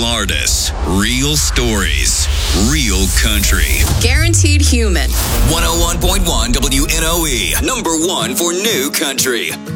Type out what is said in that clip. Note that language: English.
Real artists, real stories, real country. Guaranteed human. 101.1 WNOE, number one for new country.